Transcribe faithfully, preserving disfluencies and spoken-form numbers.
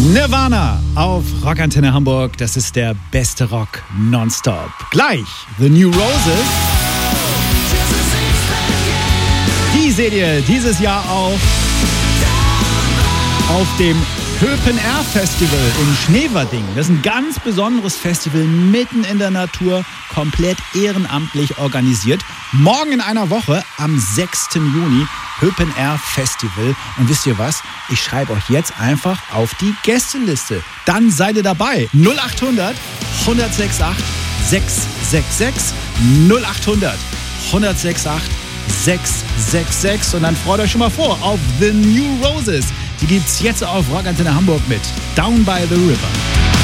Nirvana auf Rockantenne Hamburg. Das ist der beste Rock nonstop. Gleich The New Roses. Die seht ihr dieses Jahr auf, auf dem Open Air Festival in Schneverding. Das ist ein ganz besonderes Festival mitten in der Natur, komplett ehrenamtlich organisiert. Morgen in einer Woche, am sechsten Juni, Open Air Festival. Und wisst ihr was? Ich schreibe euch jetzt einfach auf die Gästeliste. Dann seid ihr dabei. null acht hundert, hundertsechsundachtzig, sechshundertsechsundsechzig, null acht hundert, hundertsechsundachtzig, sechshundertsechsundsechzig. Und dann freut euch schon mal vor auf The New Roses. Die gibt's jetzt auf Rockantenne Hamburg mit Down by the River.